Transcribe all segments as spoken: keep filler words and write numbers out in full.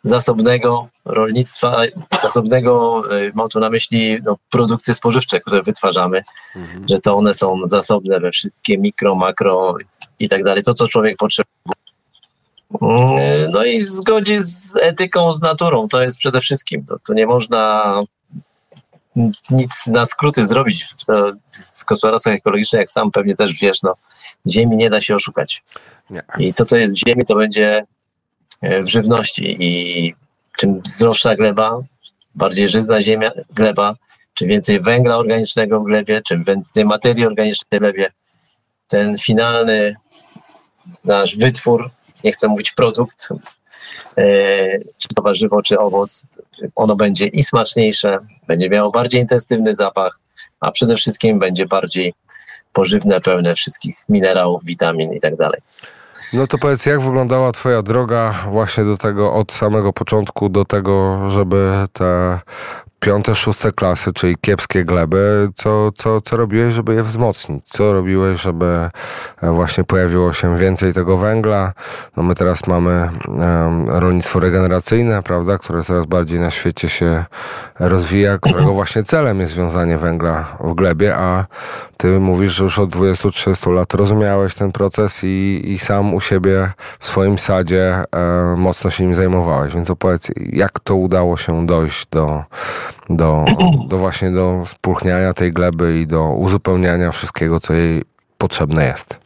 zasobnego rolnictwa, zasobnego, mam tu na myśli no, produkty spożywcze, które wytwarzamy, mhm. że to one są zasobne we wszystkie mikro, makro i tak dalej, to co człowiek potrzebuje. No i w zgodzie z etyką, z naturą, to jest przede wszystkim, no, to nie można nic na skróty zrobić w, to, w gospodarstwach ekologicznych, jak sam pewnie też wiesz, no, ziemi nie da się oszukać. Nie. I to, to jest w ziemi, to będzie w żywności i czym zdrowsza gleba, bardziej żyzna ziemia, gleba, czym więcej węgla organicznego w glebie, czym więcej materii organicznej w glebie, ten finalny nasz wytwór, nie chcę mówić produkt, e, czy to warzywo, czy owoc, ono będzie i smaczniejsze, będzie miało bardziej intensywny zapach, a przede wszystkim będzie bardziej pożywne, pełne wszystkich minerałów, witamin i tak dalej. No to powiedz, jak wyglądała twoja droga właśnie do tego, od samego początku do tego, żeby te piąte, szóste klasy, czyli kiepskie gleby, co, co, co robiłeś, żeby je wzmocnić? Co robiłeś, żeby właśnie pojawiło się więcej tego węgla? No my teraz mamy um, rolnictwo regeneracyjne, prawda, które coraz bardziej na świecie się rozwija, którego właśnie celem jest związanie węgla w glebie, a ty mówisz, że już od dwudziestu trzydziestu lat rozumiałeś ten proces i, i sam u siebie w swoim sadzie e, mocno się nim zajmowałeś. Więc opowiedz, jak to udało się dojść do Do, do właśnie do spulchniania tej gleby i do uzupełniania wszystkiego, co jej potrzebne jest.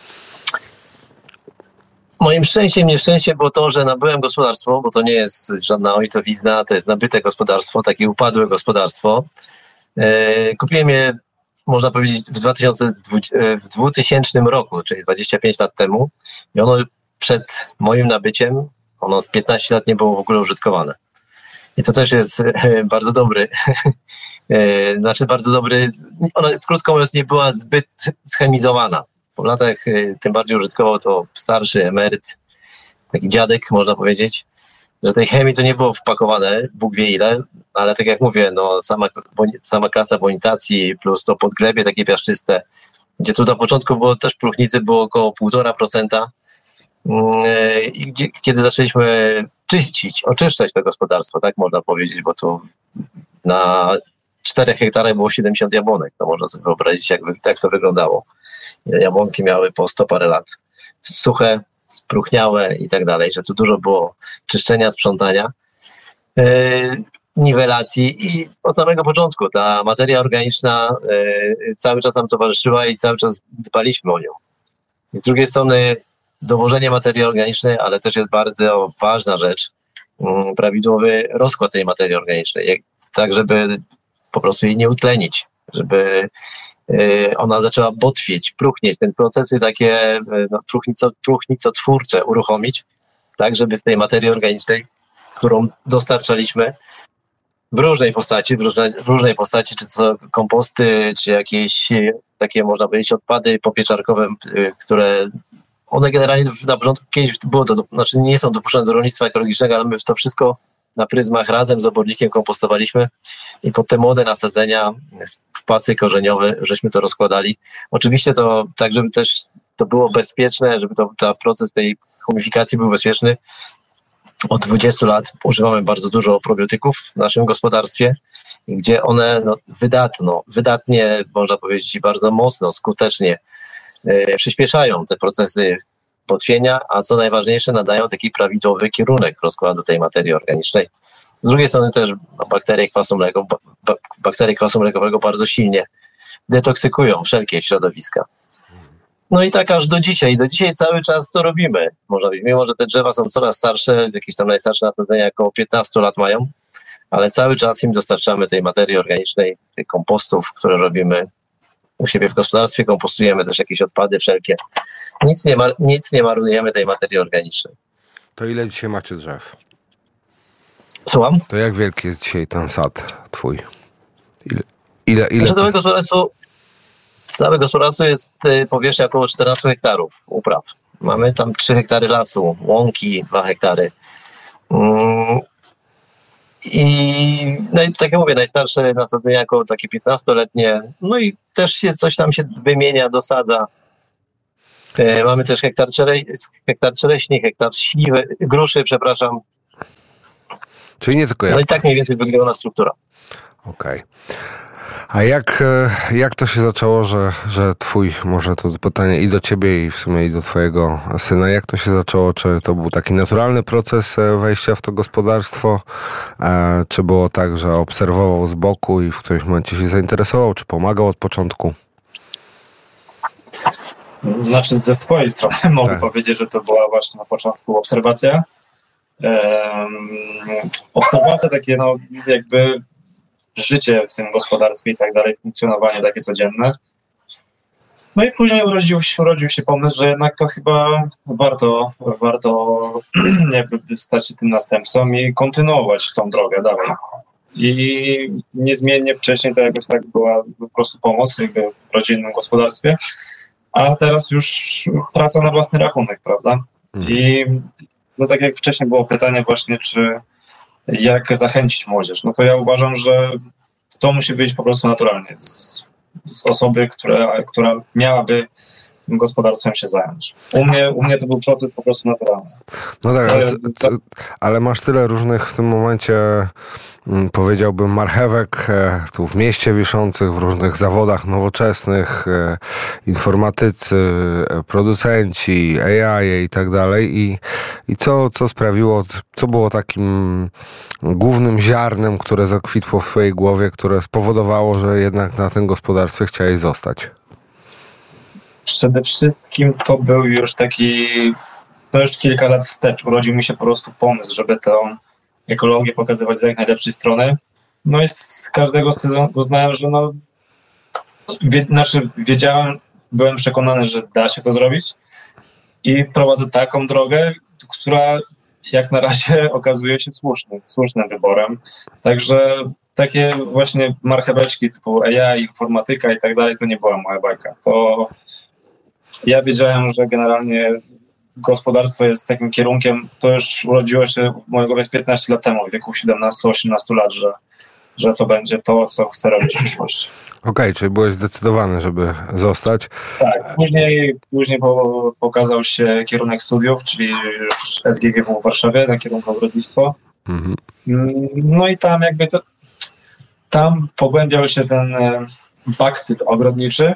Moim szczęściem, nieszczęściem było to, że nabyłem gospodarstwo, bo to nie jest żadna ojcowizna, to jest nabyte gospodarstwo, takie upadłe gospodarstwo. E, kupiłem je, można powiedzieć, w, dwutysięcznym roku, czyli dwadzieścia pięć lat temu, i ono przed moim nabyciem, ono z piętnaście lat nie było w ogóle użytkowane. I to też jest bardzo dobry, znaczy bardzo dobry, ona krótko mówiąc nie była zbyt schemizowana. Po latach tym bardziej użytkował to starszy emeryt, taki dziadek można powiedzieć, że tej chemii to nie było wpakowane, Bóg wie ile, ale tak jak mówię, no sama, sama klasa bonitacji plus to podglebie takie piaszczyste, gdzie tu na początku było też próchnicy było około półtora procenta, i gdzie, kiedy zaczęliśmy czyścić, oczyszczać to gospodarstwo, tak można powiedzieć, bo tu na czterech hektarach było siedemdziesiąt jabłonek, to można sobie wyobrazić, jak, jak to wyglądało. Jabłonki miały po sto parę lat, suche, spróchniałe i tak dalej, że tu dużo było czyszczenia, sprzątania, yy, niwelacji i od samego początku ta materia organiczna yy, cały czas nam towarzyszyła i cały czas dbaliśmy o nią. I z drugiej strony dowożenie materii organicznej, ale też jest bardzo ważna rzecz, prawidłowy rozkład tej materii organicznej, tak żeby po prostu jej nie utlenić, żeby ona zaczęła botwieć, próchnieć, ten procesy takie no, próchnico, próchnicotwórcze uruchomić, tak żeby w tej materii organicznej, którą dostarczaliśmy w różnej postaci, w różnej, w różnej postaci, czy to komposty, czy jakieś takie, można powiedzieć, odpady popieczarkowe, które one generalnie na początku kiedyś było to, znaczy nie są dopuszczone do rolnictwa ekologicznego, ale my to wszystko na pryzmach razem z obornikiem kompostowaliśmy i pod te młode nasadzenia w pasy korzeniowe żeśmy to rozkładali. Oczywiście to tak, żeby też to było bezpieczne, żeby to, to proces tej humifikacji był bezpieczny. Od dwudziestu lat używamy bardzo dużo probiotyków w naszym gospodarstwie, gdzie one no, wydatno, wydatnie, można powiedzieć, i bardzo mocno, skutecznie przyspieszają te procesy botwienia, a co najważniejsze nadają taki prawidłowy kierunek rozkładu tej materii organicznej. Z drugiej strony też bakterie kwasu, mleko, bakterie kwasu mlekowego bardzo silnie detoksykują wszelkie środowiska. No i tak aż do dzisiaj. Do dzisiaj cały czas to robimy. Można powiedzieć, mimo że te drzewa są coraz starsze, jakieś tam najstarsze nasadzenia około piętnaście lat mają, ale cały czas im dostarczamy tej materii organicznej, tych kompostów, które robimy u siebie w gospodarstwie, kompostujemy też jakieś odpady wszelkie. Nic nie, ma, nic nie marnujemy tej materii organicznej. To ile dzisiaj macie drzew? Słucham? To jak wielki jest dzisiaj ten sad twój? Ile? ile, ile znaczy, całego gospodarstwa, całe gospodarstwo jest powierzchnia około czternaście hektarów upraw. Mamy tam trzy hektary lasu, łąki, dwa hektary. Mm. I no i tak jak mówię, najstarsze nasadzenia około takie piętnastoletnie, no i też się coś tam się wymienia, dosadza. E, mamy też hektar, czere, hektar czereśni, hektar śliwy, gruszy, przepraszam. Czyli nie tylko ja. No i tak mniej więcej wygląda struktura. Okej. Okay. A jak, jak to się zaczęło, że, że twój, może to pytanie i do ciebie, i w sumie i do twojego syna, jak to się zaczęło? Czy to był taki naturalny proces wejścia w to gospodarstwo? E, czy było tak, że obserwował z boku i w którymś momencie się zainteresował, czy pomagał od początku? Znaczy ze swojej strony mogę tak. powiedzieć, że to była właśnie na początku obserwacja. Um, obserwacja takie no jakby życie w tym gospodarstwie i tak dalej, funkcjonowanie takie codzienne. No i później urodził się, urodził się pomysł, że jednak to chyba warto, warto jakby stać się tym następcą i kontynuować tą drogę dalej. I niezmiennie wcześniej to jakoś tak była po prostu pomoc jakby w rodzinnym gospodarstwie, a teraz już praca na własny rachunek, prawda? I no tak jak wcześniej było pytanie właśnie, czy jak zachęcić młodzież, no to ja uważam, że to musi wyjść po prostu naturalnie z, z osoby, która, która miałaby tym gospodarstwem się zająć. U mnie, u mnie to był proces po prostu naturalny. No tak, ale, ale, ale masz tyle różnych w tym momencie, powiedziałbym, marchewek tu w mieście wiszących, w różnych zawodach nowoczesnych, informatycy, producenci, A I i tak dalej. I, i co, co sprawiło, co było takim głównym ziarnem, które zakwitło w twojej głowie, które spowodowało, że jednak na tym gospodarstwie chciałeś zostać? Przede wszystkim to był już taki, no już kilka lat wstecz, urodził mi się po prostu pomysł, żeby tę ekologię pokazywać z jak najlepszej strony. No i z każdego sezonu uznałem, że no, wie, znaczy wiedziałem, byłem przekonany, że da się to zrobić i prowadzę taką drogę, która jak na razie okazuje się słusznym, słusznym wyborem. Także takie właśnie marcheweczki typu A I, informatyka i tak dalej, to nie była moja bajka. To ja wiedziałem, że generalnie gospodarstwo jest takim kierunkiem, to już urodziło się w mojej głowie z piętnaście lat temu, w wieku siedemnaście osiemnaście lat, że, że to będzie to, co chcę robić w przyszłości. Okej, okay, czyli byłeś zdecydowany, żeby zostać. Tak, później, później po, pokazał się kierunek studiów, czyli S G G W w Warszawie na kierunku ogrodnictwo. Mhm. No i tam jakby to, tam pogłębiał się ten bakcyl ogrodniczy.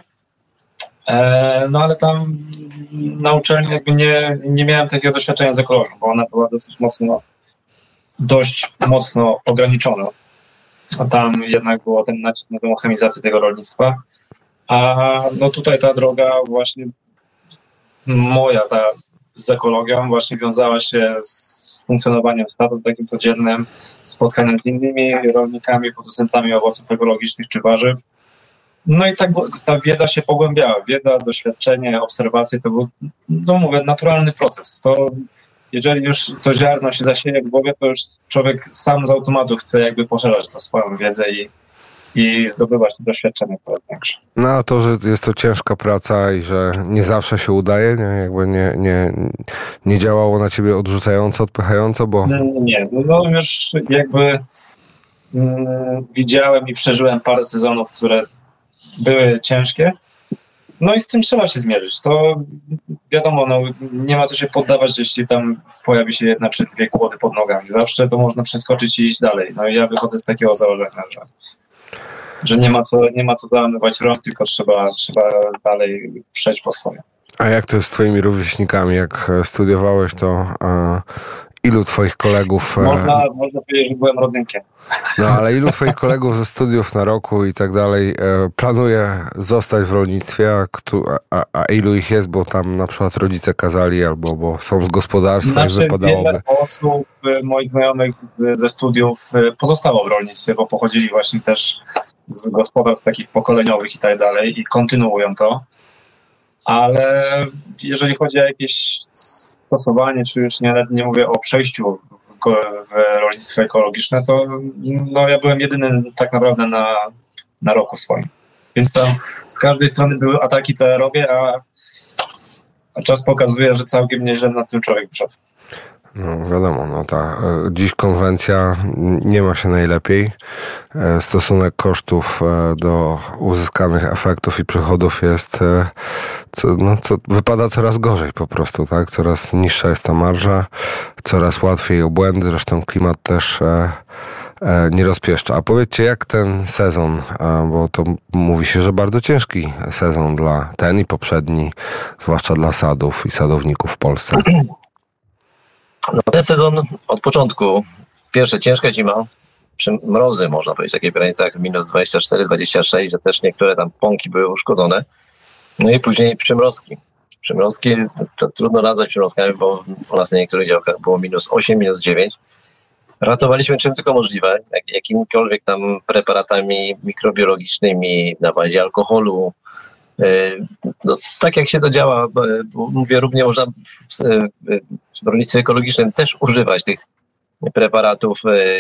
No ale tam na uczelni jakby nie, nie miałem takiego doświadczenia z ekologią, bo ona była dosyć mocno, dość mocno ograniczona. A tam jednak było ten nacisk na tę chemizację tego rolnictwa. A no tutaj ta droga właśnie moja, ta z ekologią właśnie wiązała się z funkcjonowaniem stadu takim codziennym, spotkaniem z innymi rolnikami, producentami owoców ekologicznych czy warzyw. No i tak ta wiedza się pogłębiała. Wiedza, doświadczenie, obserwacje to był, no mówię, naturalny proces. To jeżeli już to ziarno się zasieje w głowie, to już człowiek sam z automatu chce jakby poszerzać tą swoją wiedzę i, i zdobywać doświadczenie coraz większe. No a to, że jest to ciężka praca i że nie zawsze się udaje, nie, jakby nie, nie, nie działało na ciebie odrzucająco, odpychająco, bo... Nie, nie. No już jakby mm, widziałem i przeżyłem parę sezonów, które były ciężkie, no i z tym trzeba się zmierzyć. To wiadomo, no, nie ma co się poddawać, jeśli tam pojawi się jedna czy dwie kłody pod nogami. Zawsze to można przeskoczyć i iść dalej. No i ja wychodzę z takiego założenia, że, że nie ma co, nie ma co załamywać rąk, tylko trzeba, trzeba dalej przejść po swoje. A jak to jest z twoimi rówieśnikami? Jak studiowałeś, to a, ilu twoich kolegów... Można, e... można powiedzieć, że byłem rodynkiem. No, ale ilu twoich kolegów ze studiów na roku i tak dalej e, planuje zostać w rolnictwie, a, a, a ilu ich jest, bo tam na przykład rodzice kazali albo bo są z gospodarstwa znaczy, i wypadałoby... Wiele osób, moich znajomych ze studiów pozostało w rolnictwie, bo pochodzili właśnie też z gospodarstw takich pokoleniowych i tak dalej i kontynuują to. Ale jeżeli chodzi o jakieś stosowanie, czy już nie, nie mówię o przejściu w rolnictwo ekologiczne, to no, ja byłem jedyny tak naprawdę na, na roku swoim. Więc tam z każdej strony były ataki, co ja robię, a, a czas pokazuje, że całkiem nieźle na tym człowiek przyszedł. No wiadomo, no ta dziś konwencja nie ma się najlepiej. Stosunek kosztów do uzyskanych efektów i przychodów jest, co, no, co, wypada coraz gorzej po prostu, tak? Coraz niższa jest ta marża, coraz łatwiej o błędy, zresztą klimat też nie rozpieszcza. A powiedzcie, jak ten sezon, bo to mówi się, że bardzo ciężki sezon dla ten i poprzedni, zwłaszcza dla sadów i sadowników w Polsce. No, ten sezon od początku, pierwsze ciężka zima, mrozy można powiedzieć w takich granicach minus dwadzieścia cztery dwadzieścia sześć, że też niektóre tam pąki były uszkodzone. No i później przymrozki. Przymrozki, to, to trudno nazwać przymrozkami, bo u nas na niektórych działkach było minus osiem, minus dziewięć. Ratowaliśmy czym tylko możliwe, jak, jakimikolwiek tam preparatami mikrobiologicznymi na bazie alkoholu. No, tak jak się to działa, mówię, równie można w, w rolnictwie ekologicznym też używać tych preparatów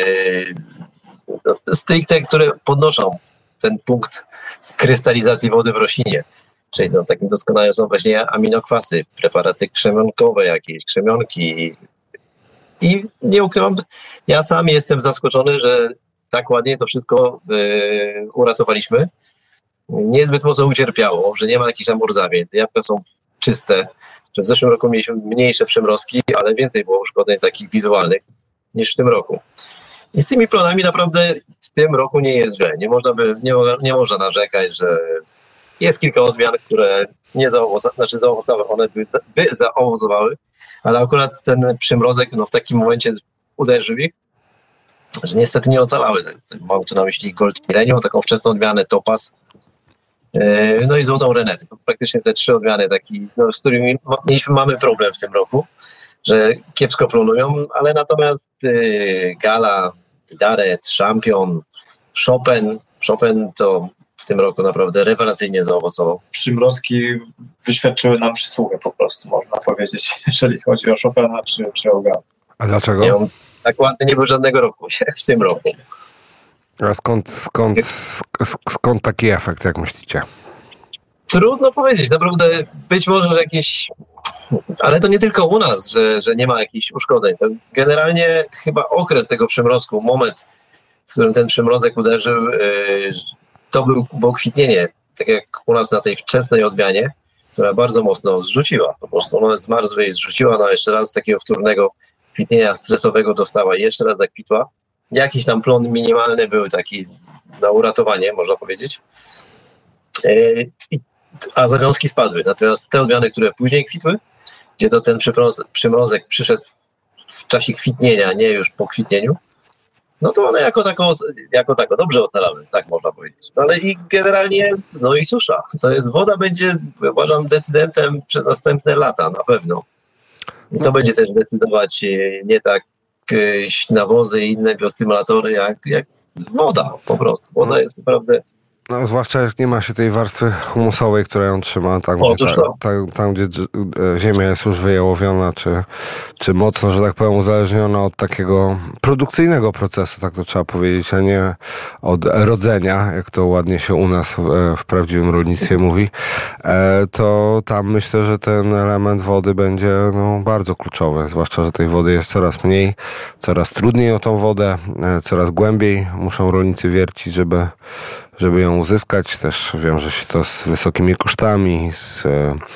no, stricte, które podnoszą ten punkt krystalizacji wody w roślinie. Czyli no, takim doskonałym są właśnie aminokwasy, preparaty krzemionkowe jakieś, krzemionki. I nie ukrywam, ja sam jestem zaskoczony, że tak ładnie to wszystko yy, uratowaliśmy. Niezbyt mocno ucierpiało, że nie ma jakichś tam urzawień. Jabłka są czyste. W zeszłym roku mieliśmy mniejsze przymrozki, ale więcej było uszkodzeń takich wizualnych niż w tym roku. I z tymi plonami naprawdę w tym roku nie jest źle. Nie można, by, nie, nie można narzekać, że jest kilka odmian, które nie zaowocowały, znaczy zaowocowały, one by, by zaowocowały, ale akurat ten przymrozek no, w takim momencie uderzył ich, że niestety nie ocalały. Mam tu na myśli Gold Millennium, taką wczesną odmianę Topaz, yy, no i Złotą Renetę. To praktycznie te trzy odmiany, taki, no, z którymi mieliśmy, mamy problem w tym roku, że kiepsko plonują, ale natomiast yy, Gala, Daret, Champion, Chopin, Chopin to w tym roku naprawdę rewelacyjnie zaowocował. Przymrozki wyświadczyły nam przysługę po prostu, można powiedzieć, jeżeli chodzi o Chopina czy, czy o Galę. A dlaczego? Nie, on tak ładny nie był żadnego roku w tym roku. A skąd, skąd, skąd taki efekt, jak myślicie? Trudno powiedzieć, naprawdę być może jakieś, ale to nie tylko u nas, że, że nie ma jakichś uszkodzeń. To generalnie chyba okres tego przymrozku, moment, w którym ten przymrozek uderzył, yy, to był, było kwitnienie, tak jak u nas na tej wczesnej odmianie, która bardzo mocno zrzuciła. Po prostu ona zmarzła i zrzuciła, no jeszcze raz takiego wtórnego kwitnienia stresowego dostała i jeszcze raz zakwitła. Jakiś tam plon minimalny był taki na uratowanie, można powiedzieć. Yy, a zawiązki spadły. Natomiast te odmiany, które później kwitły, gdzie to ten przymrozek przyszedł w czasie kwitnienia, nie już po kwitnieniu, no to one jako tako, jako tako dobrze ocalały, tak można powiedzieć. No ale i generalnie, no i susza. To jest, woda będzie, uważam, decydentem przez następne lata na pewno. I to będzie też decydować nie tak nawozy i inne biostymulatory, jak, jak woda po prostu. Woda jest naprawdę... No, zwłaszcza jak nie ma się tej warstwy humusowej, która ją trzyma, tam, o, gdzie, ta, ta, tam gdzie ziemia jest już wyjałowiona, czy, czy mocno, że tak powiem, uzależniona od takiego produkcyjnego procesu, tak to trzeba powiedzieć, a nie od rodzenia, jak to ładnie się u nas w, w prawdziwym rolnictwie mówi, to tam myślę, że ten element wody będzie no, bardzo kluczowy, zwłaszcza, że tej wody jest coraz mniej, coraz trudniej o tą wodę, coraz głębiej muszą rolnicy wiercić, żeby żeby ją uzyskać. Też wiąże się to z wysokimi kosztami, z,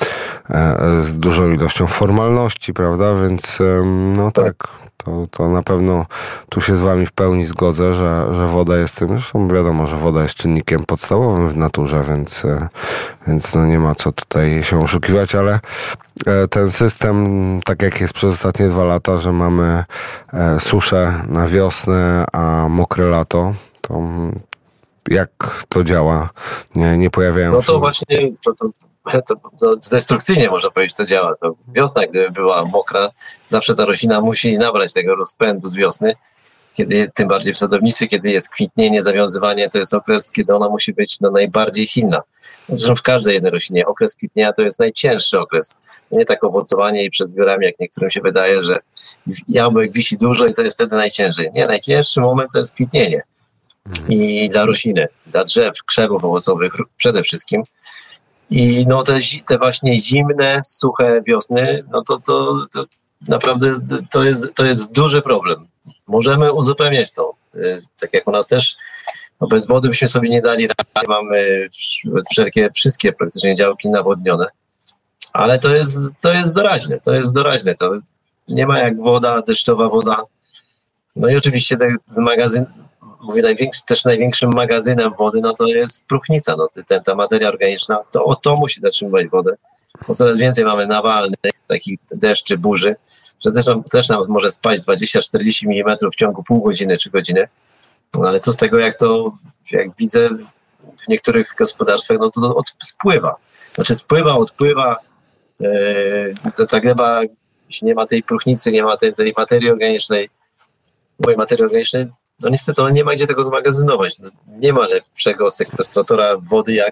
z dużą ilością formalności, prawda? Więc no tak, to, to na pewno tu się z wami w pełni zgodzę, że, że woda jest tym, zresztą wiadomo, że woda jest czynnikiem podstawowym w naturze, więc, więc no nie ma co tutaj się oszukiwać, ale ten system, tak jak jest przez ostatnie dwa lata, że mamy suszę na wiosnę, a mokre lato, to jak to działa? Nie, nie pojawiają się... No to właśnie to, to, to, to destrukcyjnie można powiedzieć to działa. To wiosna, gdyby była mokra, zawsze ta roślina musi nabrać tego rozpędu z wiosny, kiedy, tym bardziej w sadownictwie, kiedy jest kwitnienie, zawiązywanie, to jest okres, kiedy ona musi być no, najbardziej silna. Zresztą w każdej jednej roślinie okres kwitnienia to jest najcięższy okres. Nie tak owocowanie i przed zbiorami, jak niektórym się wydaje, że jabłek wisi dużo i to jest wtedy najciężej. Nie, najcięższy moment to jest kwitnienie. I dla rośliny, dla drzew, krzewów owocowych przede wszystkim. I no te, te właśnie zimne, suche wiosny, no to, to, to naprawdę to jest, to jest duży problem. Możemy uzupełniać to. Tak jak u nas też, no bez wody byśmy sobie nie dali rady. Mamy wszelkie, wszystkie praktycznie działki nawodnione. Ale to jest, to jest doraźne, to jest doraźne. To nie ma jak woda, deszczowa woda. No i oczywiście tak z magazyn, mówię, największy, też największym magazynem wody, no to jest próchnica, no ten, ta materia organiczna, to o to musi zatrzymywać wodę. Bo coraz więcej mamy nawalnych, takich deszczy, burzy, że też nam, też nam może spaść dwadzieścia czterdzieści milimetrów w ciągu pół godziny czy godziny. No ale co z tego, jak to, jak widzę w niektórych gospodarstwach, no to od, spływa. Znaczy spływa, odpływa, yy, ta, ta gleba, jeśli nie ma tej próchnicy, nie ma tej, tej materii organicznej, mojej materii organicznej, no niestety on nie ma gdzie tego zmagazynować. Nie ma lepszego sekwestratora wody jak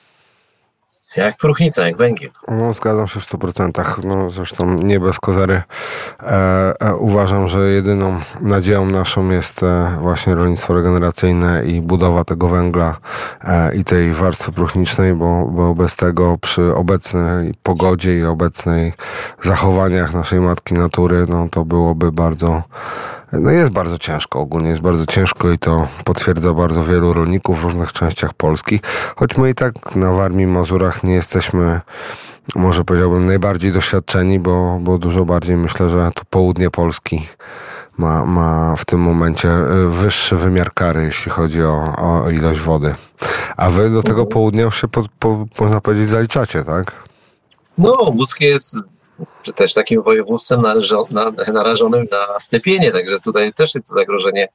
Jak próchnica, jak węgiel. No, zgadzam się w stu procentach. No, zresztą nie bez kozery. E, e, uważam, że jedyną nadzieją naszą jest e, właśnie rolnictwo regeneracyjne i budowa tego węgla e, i tej warstwy próchnicznej, bo, bo bez tego przy obecnej pogodzie i obecnych zachowaniach naszej matki natury, no to byłoby bardzo, no jest bardzo ciężko. Ogólnie jest bardzo ciężko i to potwierdza bardzo wielu rolników w różnych częściach Polski. Choć my i tak na Warmii i Mazurach nie jesteśmy, może powiedziałbym, najbardziej doświadczeni, bo, bo dużo bardziej myślę, że to południe Polski ma, ma w tym momencie wyższy wymiar kary, jeśli chodzi o, o ilość wody. A wy do tego południa już się, po, po, można powiedzieć, zaliczacie, tak? No, łódzkie jest też takim województwem należo, na, narażonym na stepienie, także tutaj też jest zagrożenie.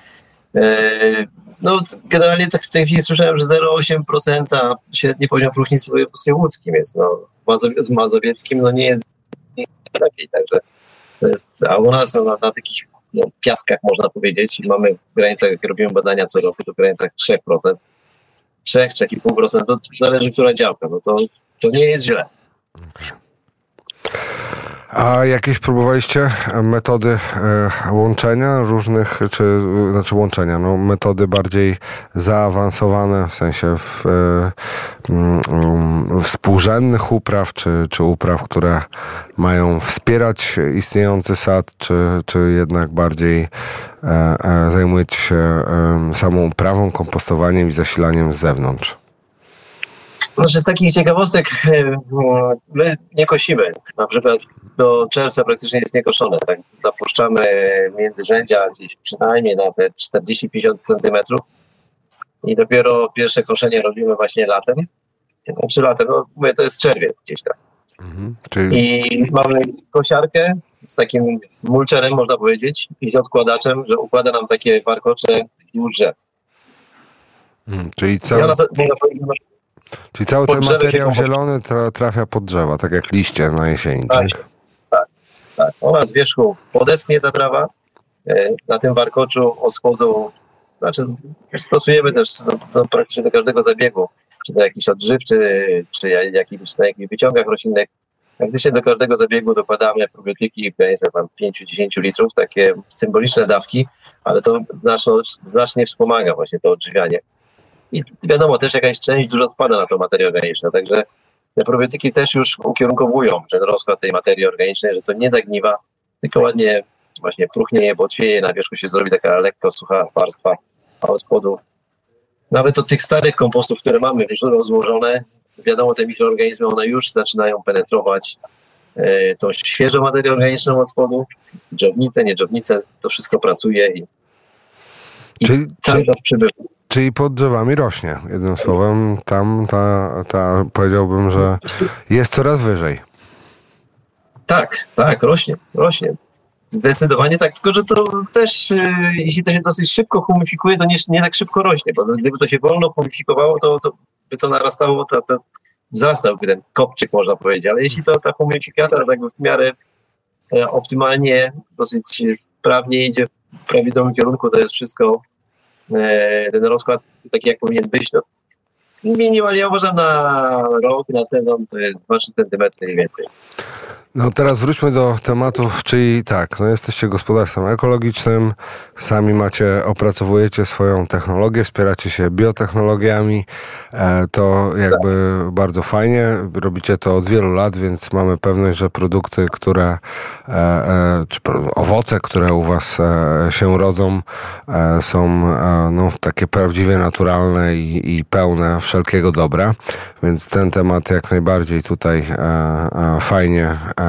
Yy, no, generalnie w tej chwili słyszałem, że zero przecinek osiem procent średni poziom próchnicy w województwie łódzkim jest. No, w mazowieckim no nie jest lepiej, także to jest, a u nas no, na, na takich no, piaskach można powiedzieć, mamy w granicach, jak robimy badania co roku, to w granicach trzy procent, trzy do trzech i pół procent, to zależy która działka, no to, to nie jest źle. A jakieś próbowaliście metody łączenia różnych, czy znaczy łączenia, no metody bardziej zaawansowane, w sensie w, um, współrzędnych upraw, czy, czy upraw, które mają wspierać istniejący sad, czy, czy jednak bardziej e, e, zajmujecie się e, samą uprawą, kompostowaniem i zasilaniem z zewnątrz? Znaczy z takich ciekawostek my nie kosimy. Na przykład do czerwca praktycznie jest niekoszone. Tak? Zapuszczamy międzyrzędzia gdzieś przynajmniej na te czterdzieści do pięćdziesięciu centymetrów i dopiero pierwsze koszenie robimy właśnie latem. Znaczy latem, no mówię, to jest czerwiec gdzieś tak. Mhm, czyli... I mamy kosiarkę z takim mulczerem, można powiedzieć, i z odkładaczem, że układa nam takie warkocze i drzew. Mhm, czyli całe... Ja na, na, Czyli cały ten materiał zielony tra, trafia pod drzewa, tak jak liście na jesieni, tak? Tak, tak. tak. Ona z wierzchu podesknie ta trawa, na tym warkoczu od spodu, znaczy stosujemy też do, do, praktycznie do każdego zabiegu, czy do jakichś odżywczy, czy jakimś, na jakichś wyciągach roślinnych. Praktycznie do każdego zabiegu dokładamy probiotyki w granicach tam pięć do dziesięciu litrów, takie symboliczne dawki, ale to znacznie, znacznie wspomaga właśnie to odżywianie. I wiadomo, też jakaś część dużo odpada na tą materię organiczną, także te probiotyki też już ukierunkowują ten rozkład tej materii organicznej, że to nie zagniwa, tylko ładnie właśnie próchnieje, botwieje, na wierzchu się zrobi taka lekko sucha warstwa, a od spodu nawet od tych starych kompostów, które mamy już rozłożone, wiadomo, te mikroorganizmy, one już zaczynają penetrować e, tą świeżą materię organiczną od spodu, dżownicę, nie dżownicę, to wszystko pracuje i, i czyli, cały czas przybywa. Czyli pod drzewami rośnie, jednym słowem, tam ta, ta, powiedziałbym, że jest coraz wyżej. Tak, tak, rośnie, rośnie. Zdecydowanie tak, tylko że to też, jeśli to się dosyć szybko humifikuje, to nie, nie tak szybko rośnie, bo gdyby to się wolno humifikowało, to, to by to narastało, to, to wzrastałby ten kopczyk, można powiedzieć, ale jeśli to ta humifikacja tak w miarę e, optymalnie, dosyć sprawnie idzie w prawidłowym kierunku, to jest wszystko ten rozkład taki jak powinien być, no, minimalnie ja uważam na rok, na sezon to jest dwa trzy centymetry mniej więcej. No teraz wróćmy do tematów, czyli tak, no jesteście gospodarstwem ekologicznym, sami macie, opracowujecie swoją technologię, wspieracie się biotechnologiami, e, to jakby tak. Bardzo fajnie, robicie to od wielu lat, więc mamy pewność, że produkty, które, e, e, czy owoce, które u was e, się rodzą, e, są e, no, takie prawdziwie naturalne i, i pełne wszelkiego dobra, więc ten temat jak najbardziej tutaj e, e, fajnie e,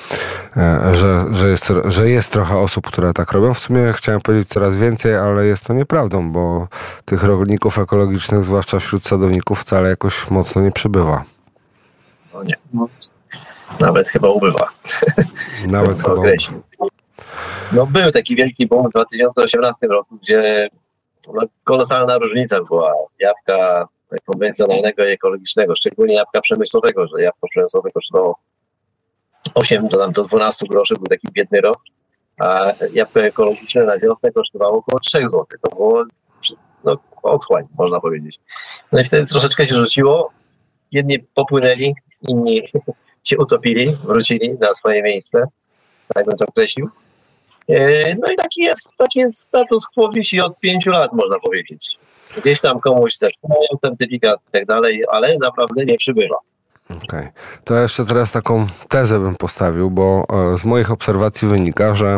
Że, że, jest, że jest trochę osób, które tak robią. W sumie chciałem powiedzieć coraz więcej, ale jest to nieprawdą, bo tych rolników ekologicznych, zwłaszcza wśród sadowników, wcale jakoś mocno nie przybywa. No nie, nawet chyba ubywa. Nawet chyba ubywa. No był taki wielki boom w dwa tysiące osiemnastym roku, gdzie no, kolosalna różnica była jabłka konwencjonalnego i ekologicznego, szczególnie jabłka przemysłowego, że jabłko przemysłowe kosztowało osiem do, tam, do dwanaście groszy, był taki biedny rok, a jabłko ekologiczne na wiosnę kosztowało około trzy złote. To było no, otchłań, można powiedzieć. No i wtedy troszeczkę się rzuciło. Jedni popłynęli, inni się utopili, wrócili na swoje miejsce, tak bym to określił. No i taki jest, taki jest status quo wisi od pięciu lat, można powiedzieć. Gdzieś tam komuś też mają certyfikat i tak dalej, ale naprawdę nie przybywa. Okej. Okay. To jeszcze teraz taką tezę bym postawił, bo z moich obserwacji wynika, że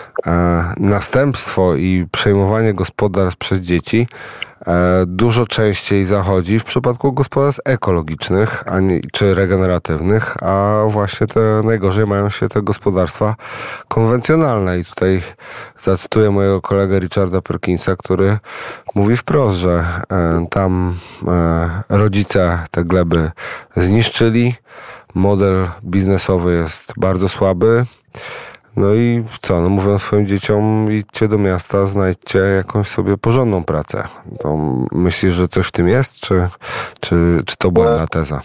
następstwo i przejmowanie gospodarstw przez dzieci dużo częściej zachodzi w przypadku gospodarstw ekologicznych a nie, czy regeneratywnych, a właśnie te najgorzej mają się te gospodarstwa konwencjonalne. I tutaj zacytuję mojego kolegę Richarda Perkinsa, który mówi wprost, że tam rodzice te gleby zniszczyli, model biznesowy jest bardzo słaby. No i co? No mówią swoim dzieciom, idźcie do miasta, znajdźcie jakąś sobie porządną pracę. To myślisz, że coś w tym jest, czy, czy, czy to błędna teza?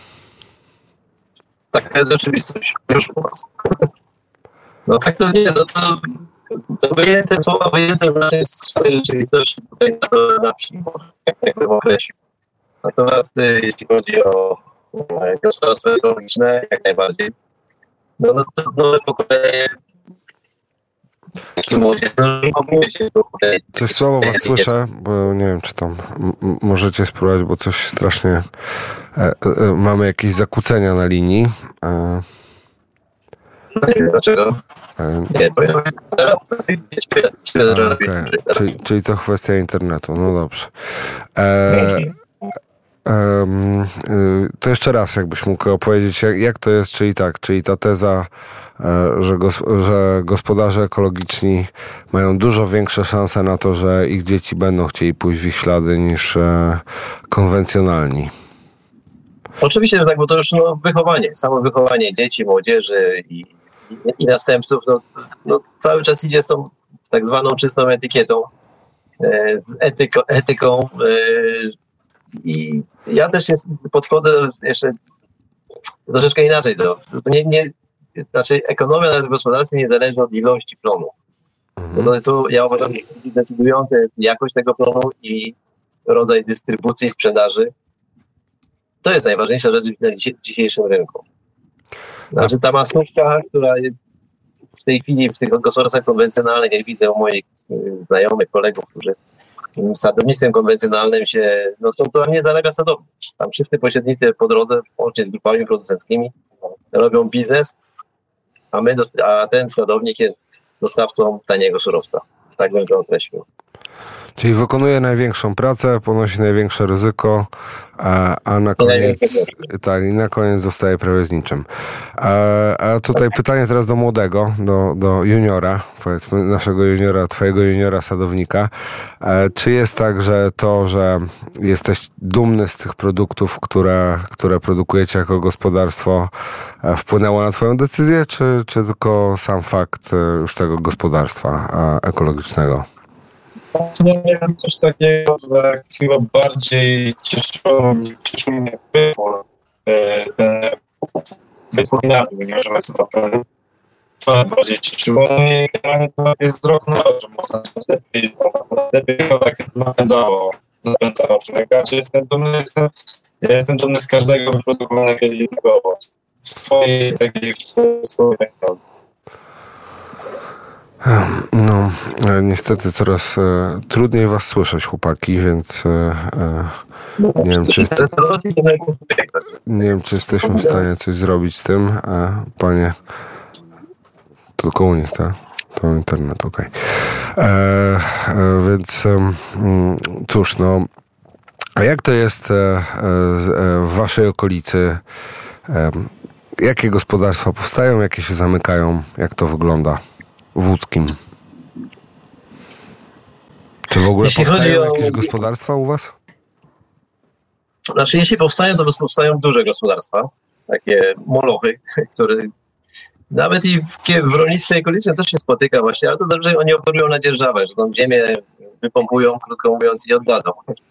Taka jest rzeczywistość. Już u was. No tak to nie, no to, to wyjęte słowa, wyjęte w naszej rzeczywistości tutaj na, na wsi, jak bym określił. Natomiast jeśli chodzi o gospodarstwo ekologiczne, jak najbardziej, no, no to nowe pokolenie Coś słabo was słyszę, bo nie wiem, czy tam m- możecie spróbować, bo coś strasznie e, e, mamy jakieś zakłócenia na linii. E, nie wiem dlaczego. E, nie, powiem, okay. czyli, czyli to kwestia internetu, no dobrze. E, Um, to jeszcze raz, jakbyś mógł opowiedzieć, jak, jak to jest, czyli tak, czyli ta teza, że, gos, że gospodarze ekologiczni mają dużo większe szanse na to, że ich dzieci będą chcieli pójść w ich ślady niż e, konwencjonalni. Oczywiście, że tak, bo to już no, wychowanie, samo wychowanie dzieci, młodzieży i, i, i następców, no, no, cały czas idzie z tą tak zwaną czystą etykietą, e, etyko, etyką, e, i ja też jest, podchodzę jeszcze troszeczkę inaczej. To, nie, nie, znaczy ekonomia nawet w gospodarstwie nie zależy od ilości plonu. Mhm. To, to ja uważam, że decydujące jest jakość tego plonu i rodzaj dystrybucji, sprzedaży. To jest najważniejsza rzecz na dzisiejszym rynku. Znaczy ta masówka, która jest w tej chwili w tych gospodarstwach konwencjonalnych, jak widzę u moich znajomych, kolegów, którzy sadownictwem konwencjonalnym się, no to, to nie zalega sadownik. Tam wszyscy pośrednicy po drodze, łącznie z grupami producenckimi, robią biznes, a, my, a ten sadownik jest dostawcą taniego surowca. Tak bym to określił. Czyli wykonuje największą pracę, ponosi największe ryzyko, a, a na koniec tak, i na koniec zostaje prawie z niczym. A, a tutaj pytanie teraz do młodego, do, do juniora, powiedzmy naszego juniora, twojego juniora sadownika. A, czy jest tak, że to, że jesteś dumny z tych produktów, które, które produkujecie jako gospodarstwo, wpłynęło na twoją decyzję, czy, czy tylko sam fakt już tego gospodarstwa ekologicznego? Nie wiem, coś takiego, że chyba bardziej cieszyło, cieszyło mnie wybór, ten wybór na dół, nie możemy sobie powiedzieć. To bardziej cieszyło mnie i to jest wzrok na oczy, można lepiej, lepiej to tak napędzało, napędzało człowieka, że jestem dumny, jestem Ja jestem dumny z każdego wyprodukowanego jednego owocu. W swojej takiej swojej technologii. No, niestety coraz e, trudniej was słyszeć, chłopaki, więc e, e, nie wiem, czy, jest, nie wiem, czy jesteśmy w stanie coś zrobić z tym. E, panie, to tylko u nich, tak? To internet, okej. Okay. E, e, więc e, cóż, no, a jak to jest e, e, w waszej okolicy? E, jakie gospodarstwa powstają, jakie się zamykają? Jak to wygląda w Łódzkim? Czy w ogóle jeśli powstają o... jakieś gospodarstwa u was? Znaczy, jeśli powstają, to powstają duże gospodarstwa, takie molochy, które nawet i w, w rolnictwie ekologicznym też się spotyka właśnie, ale to dobrze, że oni operują na dzierżawę, że tą ziemię wypompują, krótko mówiąc, i oddadzą.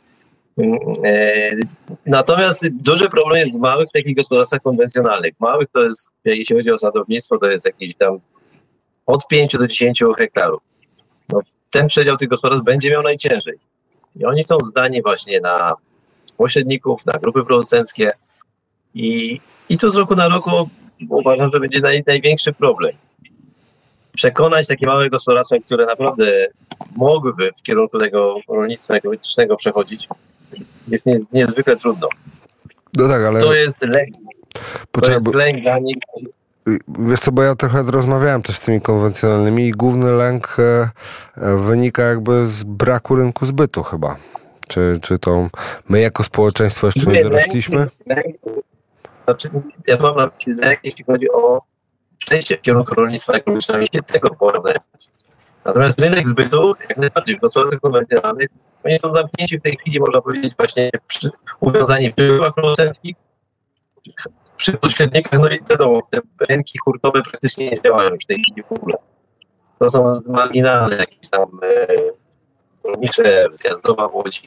Natomiast duży problem jest w małych takich gospodarstwach konwencjonalnych. Małych to jest, jeśli chodzi o sadownictwo, to jest jakieś tam od pięciu do dziesięciu hektarów. No, ten przedział tych gospodarstw będzie miał najciężej. I oni są zdani właśnie na pośredników, na grupy producenckie i, i tu z roku na roku uważam, że będzie naj, największy problem. Przekonać takie małe gospodarstwa, które naprawdę mogłyby w kierunku tego rolnictwa ekologicznego przechodzić, jest nie, niezwykle trudno. No tak, ale... To jest lęk. To jest lęk dla nich. Wiesz co, bo ja trochę rozmawiałem też z tymi konwencjonalnymi i główny lęk e, wynika jakby z braku rynku zbytu chyba. Czy, czy to my jako społeczeństwo jeszcze nie, nie dorośliśmy? Lęk, lęk, znaczy, ja mam na myśli lęk, jeśli chodzi o przejście w kierunku rolnictwa ekologicznego, jeśli tego porównać. Natomiast rynek zbytu, jak najbardziej w gospodarstwach konwencjonalnych, oni są zamknięci w tej chwili, można powiedzieć, właśnie przy, uwiązani w przyrywach producenckich, przy pośrednikach, no i wiadomo, te rynki hurtowe praktycznie nie działają już w tej chwili w ogóle. To są marginalne jakieś tam e, rolnicze, zjazdowa w Łodzi.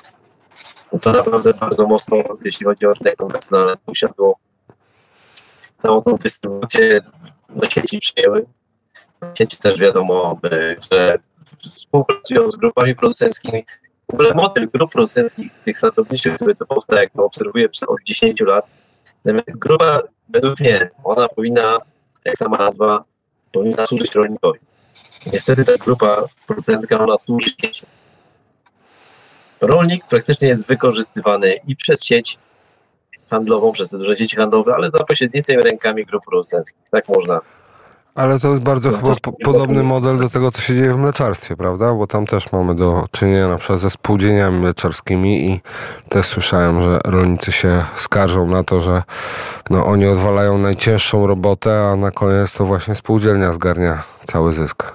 To naprawdę bardzo mocno, jeśli chodzi o rynek konwencjonalny, usiadło całą tą dystrybucję do sieci przyjęły. Sieci też wiadomo, że współpracują z grupami producenckimi. W ogóle model grup producenckich, tych sadowniczych, który to powstaje, jak to obserwuję od dziesięciu lat, grupa, według mnie, ona powinna, jak sama nazwa, powinna służyć rolnikowi. Niestety ta grupa producentka, ona służy sieci. Rolnik praktycznie jest wykorzystywany i przez sieć handlową, przez te duże sieci handlowe, ale za pośrednictwem rękami grup producenckich. Tak można. Ale to jest bardzo no, chyba po, podobny model do tego, co się dzieje w mleczarstwie, prawda? Bo tam też mamy do czynienia na przykład ze spółdzielniami mleczarskimi i też słyszałem, że rolnicy się skarżą na to, że no, oni odwalają najcięższą robotę, a na koniec to właśnie spółdzielnia zgarnia cały zysk.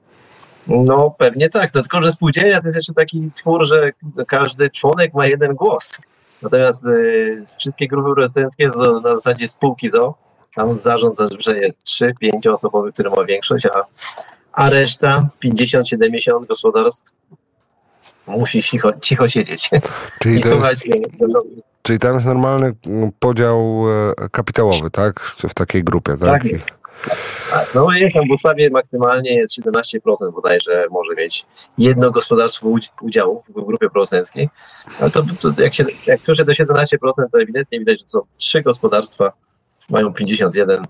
No pewnie tak, no, tylko że spółdzielnia to jest jeszcze taki twór, że każdy członek ma jeden głos. Natomiast y, wszystkie grupy producenckie na zasadzie spółki do tam zarząd zazwyczaj jest trzy pięć osobowy, który ma większość, a, a reszta pięćdziesiąt siedemdziesiąt gospodarstw musi cicho, cicho siedzieć. Czyli, I słuchać, jest, czyli tam jest normalny podział kapitałowy, tak? W takiej grupie, tak? Tak, tak. No jest tam w ustawie maksymalnie jest siedemnaście procent bodajże może mieć jedno gospodarstwo udziału w grupie producenckiej, ale to, to jak się jak przyjdzie do siedemnaście procent, to ewidentnie widać, że są trzy gospodarstwa, mają pięćdziesiąt jeden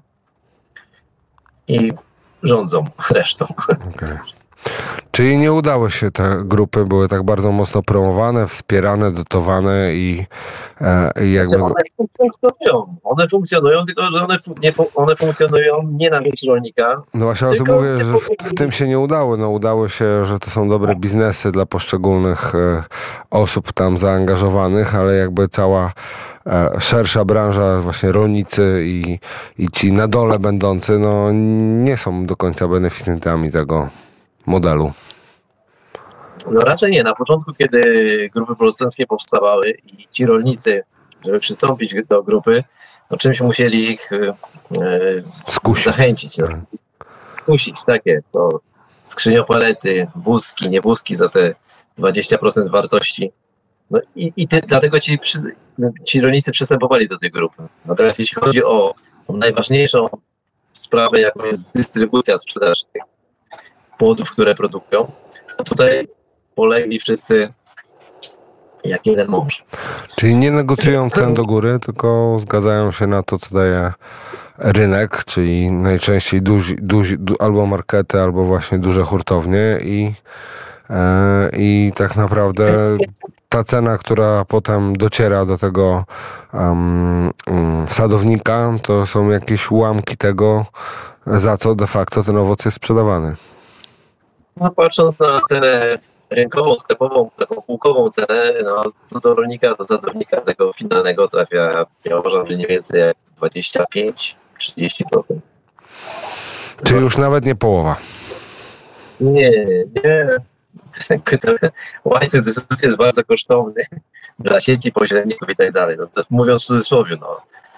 i rządzą resztą. Okay. Czyli nie udało się, te grupy były tak bardzo mocno promowane, wspierane, dotowane i, e, i jakby... One funkcjonują, one funkcjonują, tylko że one, nie, one funkcjonują nie na rzecz rolnika. No właśnie o tym mówię, że w, w tym się nie udało. No udało się, że to są dobre biznesy dla poszczególnych e, osób tam zaangażowanych, ale jakby cała e, szersza branża, właśnie rolnicy i, i ci na dole będący, no nie są do końca beneficjentami tego modelu. No raczej nie. Na początku, kiedy grupy producenckie powstawały i ci rolnicy, żeby przystąpić do grupy, no czymś musieli ich e, skusić. zachęcić. No. Skusić, takie. To skrzyniopalety, wózki, nie wózki za te dwadzieścia procent wartości. No i, i ty, dlatego ci, ci rolnicy przystępowali do tej grupy. Natomiast jeśli chodzi o tą najważniejszą sprawę, jaką jest dystrybucja, sprzedaż tych płodów, które produkują, to tutaj polegli wszyscy jak jeden mąż. Czyli nie negocjują cen do góry, tylko zgadzają się na to, co daje rynek, czyli najczęściej duzi, duzi, du, albo markety, albo właśnie duże hurtownie i, e, i tak naprawdę ta cena, która potem dociera do tego um, um, sadownika, to są jakieś ułamki tego, za co de facto ten owoc jest sprzedawany. No, patrząc na cenę rynkową, sklepową, taką półkową cenę, no, to do rolnika, do sadownika tego finalnego trafia, ja uważam, że nie więcej jak dwadzieścia pięć do trzydziestu procent. Czyli już nawet nie połowa. Nie, nie. Łańcuch dystrybucji jest bardzo kosztowny dla sieci pośredników i tak dalej. No to mówiąc w cudzysłowie, no.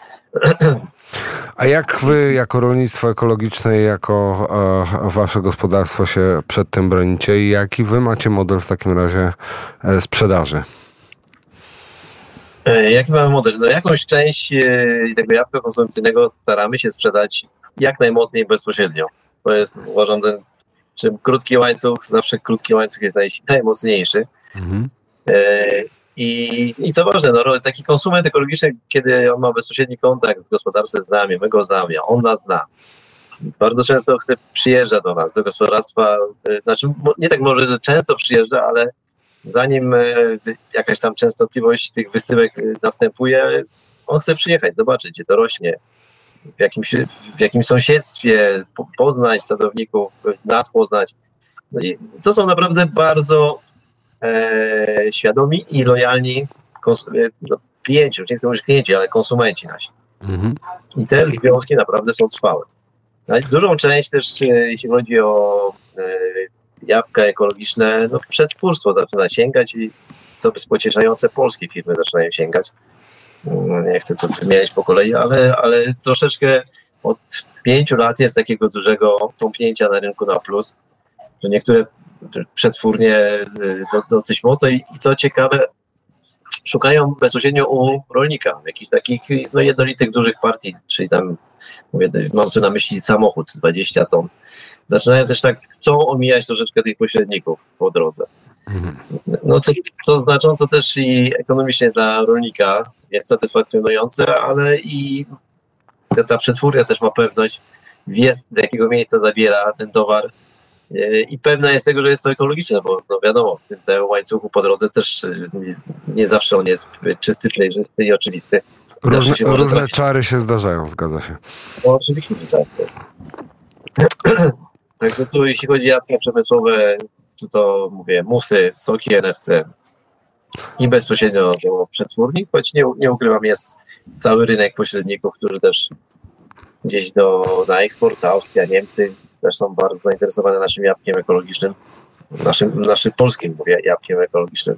A jak wy jako rolnictwo ekologiczne, jako e, wasze gospodarstwo się przed tym bronicie i jaki wy macie model w takim razie e, sprzedaży? E, jaki mamy model? No jakąś część e, tego jabłka konsumpcyjnego staramy się sprzedać jak najmocniej bezpośrednio. To jest, uważam, ten czym krótki łańcuch, zawsze krótki łańcuch jest naj, najmocniejszy. Mhm. E, I, I co ważne, no, taki konsument ekologiczny, kiedy on ma bezpośredni kontakt z gospodarstwem, z nami, my go znamy, on nas zna. Bardzo często chce, przyjeżdża do nas, do gospodarstwa, znaczy nie tak może, że często przyjeżdża, ale zanim jakaś tam częstotliwość tych wysyłek następuje, on chce przyjechać, zobaczyć, gdzie to rośnie, w jakimś, w jakimś sąsiedztwie, poznać sadowników, nas poznać. No i to są naprawdę bardzo E, świadomi i lojalni kons- no, klienci, nie chcę klienci, ale konsumenci nasi. Mhm. I te związki naprawdę są trwałe. Dużą część też, e, jeśli chodzi o e, jabłka ekologiczne, no przetwórstwo zaczyna sięgać i co jest pocieszające, polskie firmy zaczynają sięgać. No, nie chcę tu wymieniać po kolei, ale, ale troszeczkę od pięciu lat jest takiego dużego tąpnięcia na rynku na plus, że niektóre przetwórnie do, dosyć mocno i, i co ciekawe, szukają bezpośrednio u rolnika jakichś takich no, jednolitych, dużych partii, czyli tam, mówię, mam tu na myśli samochód dwadzieścia ton. Zaczynają też tak, chcą omijać troszeczkę tych pośredników po drodze. No co, co znacząco też i ekonomicznie dla rolnika jest satysfakcjonujące, ale i ta, ta przetwórnia też ma pewność, wie, do jakiego miejsca zabiera ten towar, i pewna jest tego, że jest to ekologiczne, bo no wiadomo, w tym całym łańcuchu po drodze też nie, nie zawsze on jest czysty, przejrzysty i oczywisty. Różne, różne trafić. Czary się zdarzają, zgadza się. No oczywiście, że tak. Także tu jeśli chodzi o jabłka przemysłowe, to, to mówię, musy, soki N F C i bezpośrednio do przetwórni, choć nie, nie ukrywam, jest cały rynek pośredników, którzy też gdzieś do, na eksport, Austria, Niemcy, też są bardzo zainteresowane naszym jabłkiem ekologicznym, naszym, naszym polskim, mówię, jabłkiem ekologicznym.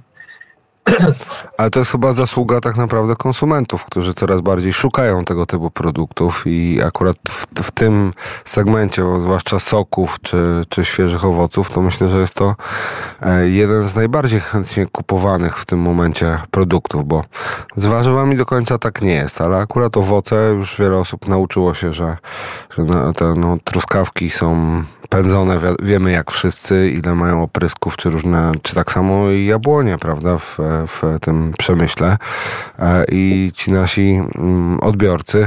Ale to jest chyba zasługa tak naprawdę konsumentów, którzy coraz bardziej szukają tego typu produktów i akurat w, w tym segmencie, zwłaszcza soków czy, czy świeżych owoców, to myślę, że jest to jeden z najbardziej chętnie kupowanych w tym momencie produktów, bo z warzywami do końca tak nie jest, ale akurat owoce już wiele osób nauczyło się, że, że te no, truskawki są pędzone, wiemy jak wszyscy, ile mają oprysków, czy różne, czy tak samo i jabłonie, prawda, w, w tym przemyśle. I ci nasi odbiorcy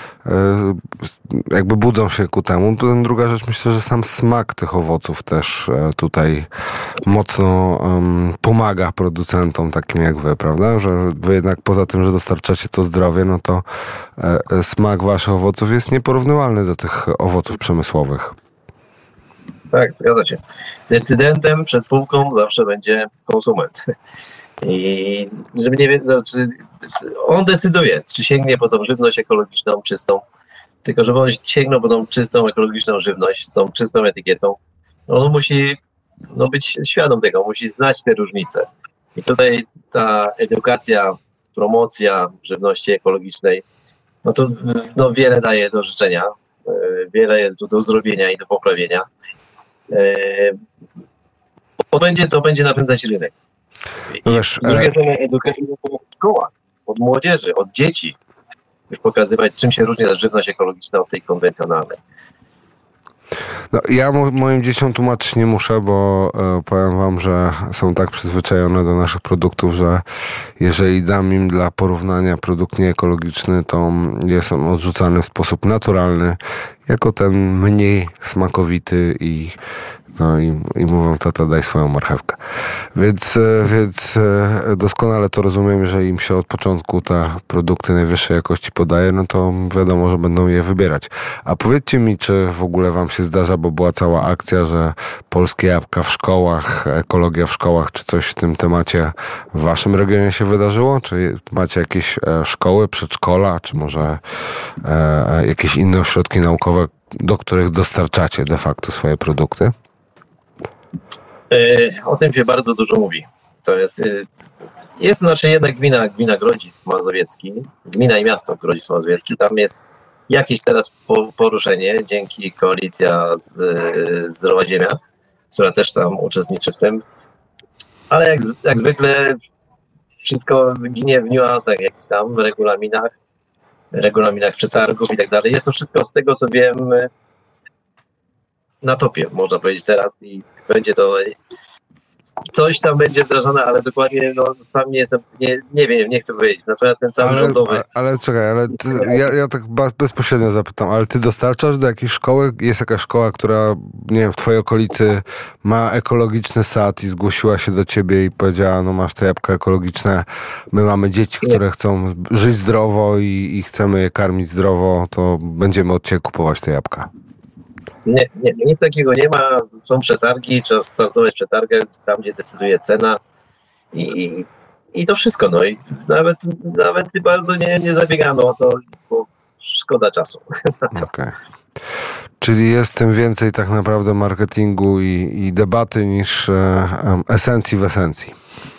jakby budzą się ku temu. To druga rzecz, myślę, że sam smak tych owoców też tutaj mocno um, pomaga producentom takim jak wy, prawda? Że wy jednak poza tym, że dostarczacie to zdrowie, no to e, smak waszych owoców jest nieporównywalny do tych owoców przemysłowych. Tak, zgadza się. Decydentem przed półką zawsze będzie konsument. I żeby nie wiedzieć, znaczy on decyduje, czy sięgnie po tą żywność ekologiczną, czystą. Tylko żeby on sięgnął po tą czystą, ekologiczną żywność z tą czystą etykietą, on musi no, być świadom tego, musi znać te różnice. I tutaj ta edukacja, promocja żywności ekologicznej, no to no, wiele daje do życzenia, wiele jest do, do zrobienia i do poprawienia. To będzie, to będzie napędzać rynek. No wiesz, z drugiej strony edukacja w szkołach, od młodzieży, od dzieci, już pokazywać, czym się różni ta żywność ekologiczna od tej konwencjonalnej. No, ja mo- moim dzieciom tłumaczyć nie muszę, bo e, powiem wam, że są tak przyzwyczajone do naszych produktów, że jeżeli dam im dla porównania produkt nieekologiczny, to jest on odrzucany w sposób naturalny, jako ten mniej smakowity i no i, i mówią, tata, daj swoją marchewkę. Więc, więc doskonale to rozumiem, jeżeli im się od początku te produkty najwyższej jakości podaje, no to wiadomo, że będą je wybierać. A powiedzcie mi, czy w ogóle wam się zdarza, bo była cała akcja, że polskie jabłka w szkołach, ekologia w szkołach, czy coś w tym temacie w waszym regionie się wydarzyło? Czy macie jakieś szkoły, przedszkola, czy może e, jakieś inne ośrodki naukowe, do których dostarczacie de facto swoje produkty? O tym się bardzo dużo mówi. To jest, jest znaczy jedna gmina, gmina Grodzisk Mazowiecki, gmina i miasto Grodzisk Mazowiecki, tam jest jakieś teraz poruszenie dzięki koalicja z, Zdrowa Ziemia, która też tam uczestniczy w tym, ale jak, jak zwykle wszystko ginie w niuansach jakichś tam, w regulaminach, regulaminach przetargów i tak dalej. Jest to wszystko z tego, co wiem, na topie, można powiedzieć teraz, i będzie to, coś tam będzie wdrażane, ale dokładnie, no sam nie jestem, nie, nie wiem, nie chcę powiedzieć, natomiast ten cały ale, rządowy... Ale, ale czekaj, ale ty, ja, ja tak bezpośrednio zapytam, ale ty dostarczasz do jakiejś szkoły? Jest jakaś szkoła, która, nie wiem, w twojej okolicy ma ekologiczny sad i zgłosiła się do ciebie i powiedziała, no masz te jabłka ekologiczne, my mamy dzieci, które nie. chcą żyć zdrowo i, i chcemy je karmić zdrowo, to będziemy od ciebie kupować te jabłka. Nie, nie, nic takiego nie ma. Są przetargi, trzeba startować w przetargach, tam gdzie decyduje cena i, i to wszystko. No i nawet, nawet bardzo nie, nie zabiegano o to, bo szkoda czasu. Okay. Czyli jest tym więcej tak naprawdę marketingu i, i debaty niż e, esencji w esencji.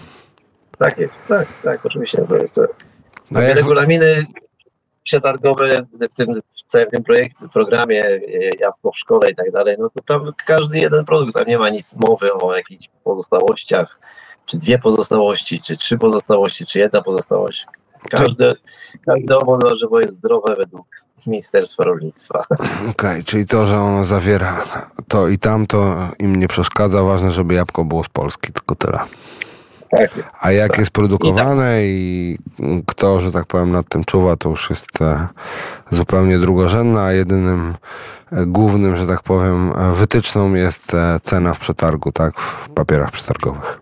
Tak jest, tak, tak, oczywiście. To, to, no jak... Regulaminy przetargowe w tym w całym tym projekcie, programie Jabłko w szkole i tak dalej, no to tam każdy jeden produkt, tam nie ma nic mowy o jakichś pozostałościach, czy dwie pozostałości, czy trzy pozostałości, czy jedna pozostałość. Każde, każde owoc warzywo jest zdrowe według Ministerstwa Rolnictwa. Okej, okay, czyli to, że ono zawiera to i tamto, im nie przeszkadza, ważne, żeby jabłko było z Polski, tylko tyle. Tak jest. A jak tak. jest produkowane i, tak. i kto, że tak powiem, nad tym czuwa, to już jest e, zupełnie drugorzędne, a jedynym e, głównym, że tak powiem, e, wytyczną jest e, cena w przetargu, tak, w papierach przetargowych.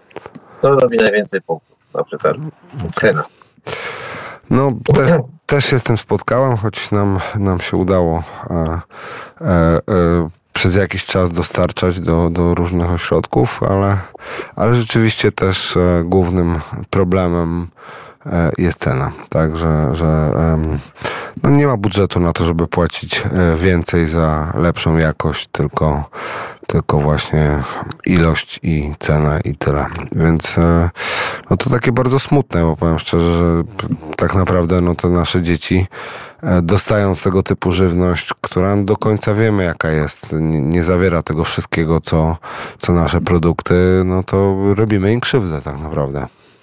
To robi najwięcej punktów na przetargu. Cena. No, te, też się z tym spotkałem, choć nam, nam się udało e, e, e, przez jakiś czas dostarczać do, do różnych ośrodków, ale, ale rzeczywiście też e, głównym problemem e, jest cena. Tak, że, że e, no nie ma budżetu na to, żeby płacić e, więcej za lepszą jakość, tylko, tylko właśnie ilość i cena i tyle. Więc e, no to takie bardzo smutne, bo powiem szczerze, że tak naprawdę no te nasze dzieci dostając tego typu żywność, która do końca wiemy jaka jest, nie, nie zawiera tego wszystkiego, co, co nasze produkty, no to robimy im krzywdę tak naprawdę.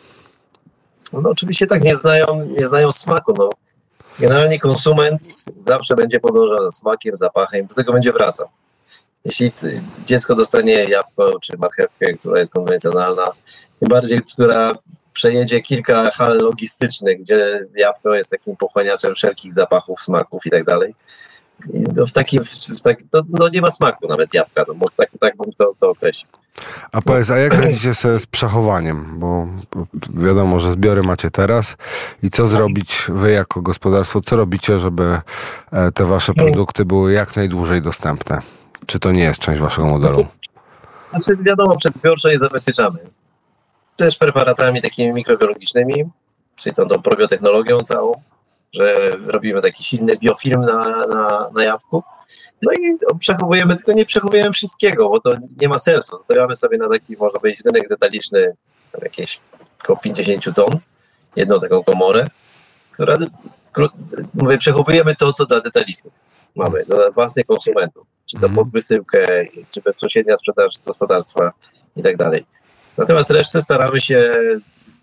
No oczywiście tak, nie znają, nie znają smaku. No. Generalnie konsument zawsze będzie podążał za smakiem, zapachem, do tego będzie wracał. Jeśli dziecko dostanie jabłko czy marchewkę, która jest konwencjonalna, tym bardziej, która przejedzie kilka hal logistycznych, gdzie jabłko jest takim pochłaniaczem wszelkich zapachów, smaków i tak dalej. I no w takim, w tak, no, no nie ma smaku nawet jabłka, no bo tak, tak bym to, to określił. A powiedz, a jak radzicie sobie z przechowaniem? Bo wiadomo, że zbiory macie teraz i co zrobić wy jako gospodarstwo, co robicie, żeby te wasze produkty były jak najdłużej dostępne? Czy to nie jest część waszego modelu? Znaczy wiadomo, przedbiorczo je zabezpieczamy. Też preparatami takimi mikrobiologicznymi, czyli tą, tą probiotechnologią całą, że robimy taki silny biofilm na, na, na jabłku. No i przechowujemy, tylko nie przechowujemy wszystkiego, bo to nie ma sensu. Stawiamy sobie na taki, można powiedzieć, rynek detaliczny, jakieś około pięćdziesiąt ton, jedną taką komorę, która, mówię, przechowujemy to, co dla detalistów mamy, dla własnych konsumentów, czy to pod wysyłkę, czy bezpośrednia sprzedaż gospodarstwa i tak dalej. Natomiast resztę staramy się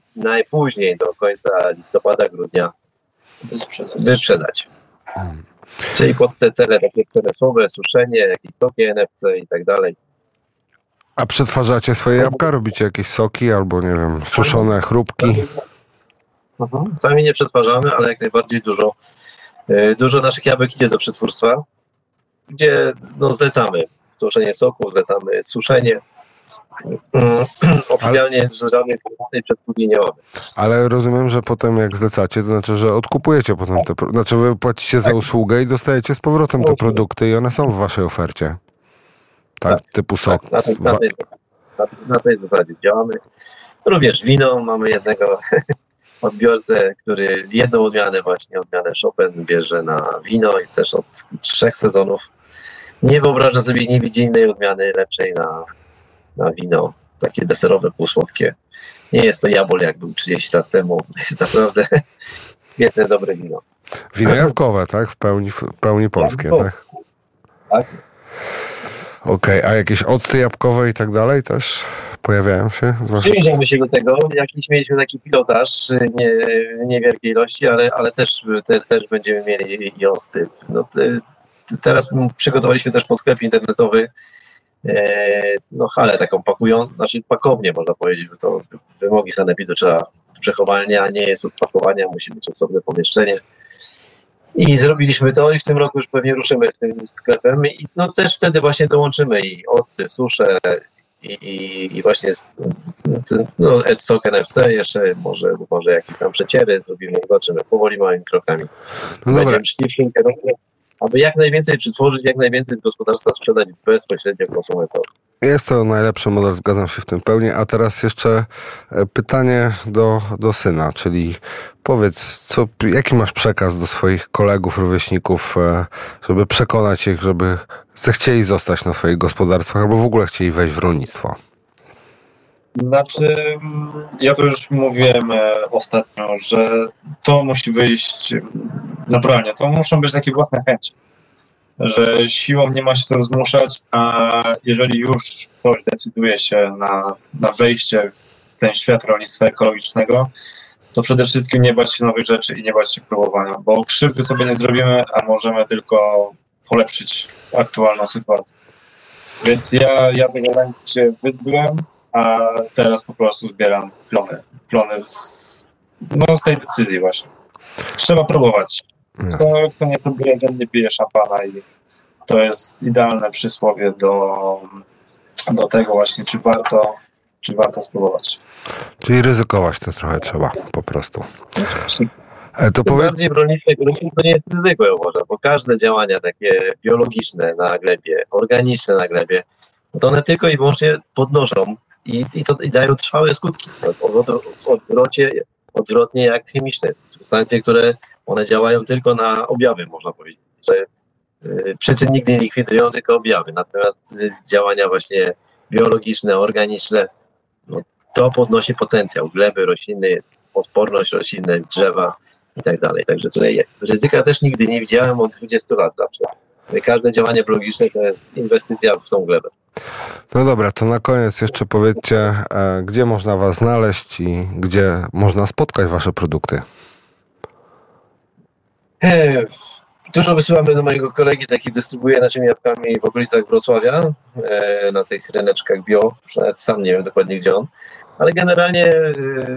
najpóźniej do końca listopada, grudnia wyprzedać. Czyli pod te cele takie prenesowe, suszenie, jakieś soki N F C i tak dalej. A przetwarzacie swoje jabłka? Robicie jakieś soki albo, nie wiem, suszone chrupki? Mhm. Sami nie przetwarzamy, ale jak najbardziej dużo. Dużo naszych jabłek idzie do przetwórstwa, gdzie no, zlecamy suszenie soku, zlecamy suszenie. Oficjalnie ale... żadnej przetwórni nie mamy. Ale rozumiem, że potem jak zlecacie, to znaczy, że odkupujecie potem te produkty. Znaczy wy płacicie za usługę i dostajecie z powrotem te produkty i one są w waszej ofercie. Tak, tak typu sok. Tak, na, tej, na, tej, na, na tej zasadzie działamy. Również wino, mamy jednego odbiorcę, który jedną odmianę właśnie, odmianę Chopin bierze na wino i też od trzech sezonów. Nie wyobraża sobie, nie widzi innej odmiany lepszej na, na wino, takie deserowe, półsłodkie. Nie jest to jabol, jak był trzydzieści lat temu. To jest naprawdę świetne, dobre wino. Wino jabłkowe, tak? W pełni, w pełni polskie, jabłkowe. Tak? Tak. Okej, okay. A jakieś octy jabłkowe i tak dalej też pojawiają się? Przyjrzyjmy się do tego. Jakiś mieliśmy taki pilotaż nie, w niewielkiej ilości, ale, ale też, te, też będziemy mieli i octy. No te, teraz przygotowaliśmy też pod sklep internetowy e, no halę taką pakują, znaczy pakownię można powiedzieć, bo to wymogi sanepidu trzeba przechowalnia, nie jest od pakowania, musi być osobne pomieszczenie. I zrobiliśmy to i w tym roku już pewnie ruszymy tym sklepem i no też wtedy właśnie dołączymy i octy, susze i, i, i właśnie no, sok N F C, jeszcze może, może jakieś tam przeciery zrobimy, zobaczymy powoli, małymi krokami. No Będziemy szli w tym kierunku, aby jak najwięcej przytworzyć, jak najwięcej gospodarstwa sprzedać bezpośrednio konsumentowi. Jest to najlepszy model, zgadzam się w tym pełni. A teraz jeszcze pytanie do, do syna, czyli powiedz, co, jaki masz przekaz do swoich kolegów, rówieśników, żeby przekonać ich, żeby zechcieli zostać na swoich gospodarstwach albo w ogóle chcieli wejść w rolnictwo? Znaczy, ja to już mówiłem ostatnio, że to musi wyjść naturalnie, to muszą być takie własne chęci, że siłą nie ma się to zmuszać, a jeżeli już ktoś decyduje się na, na wejście w ten świat rolnictwa ekologicznego, to przede wszystkim nie bać się nowych rzeczy i nie bać się próbowania, bo krzywdy sobie nie zrobimy, a możemy tylko polepszyć aktualną sytuację. Więc ja, ja tego się wyzbyłem, a teraz po prostu zbieram plony, plony z, no, z tej decyzji właśnie. Trzeba próbować. Kto, kto nie próbuje, ten nie pije szampana i to jest idealne przysłowie do, do tego właśnie, czy warto, czy warto spróbować. Czyli ryzykować to trochę trzeba, po prostu. To powie... Bardziej w rolnictwie to nie jest ryzyko, ja uważam, bo każde działania takie biologiczne na glebie, organiczne na glebie, to one tylko i wyłącznie podnoszą i, i, to, i dają trwałe skutki. Odwrocie, odwrotnie jak chemiczne. Substancje, które one działają tylko na objawy, można powiedzieć, że y, przyczyn nigdy nie likwidują, tylko objawy. Natomiast y, działania właśnie biologiczne, organiczne, no, to podnosi potencjał gleby, rośliny, odporność rośliny, drzewa i tak dalej. Także tutaj ryzyka też nigdy nie widziałem od dwudziestu lat zawsze. Każde działanie biologiczne to jest inwestycja w tą glebę. No dobra, to na koniec jeszcze powiedzcie, e, gdzie można was znaleźć i gdzie można spotkać wasze produkty? E, dużo wysyłamy do mojego kolegi, taki dystrybuuje naszymi jabłkami w okolicach Wrocławia, e, na tych ryneczkach bio, nawet sam nie wiem dokładnie gdzie on, ale generalnie e,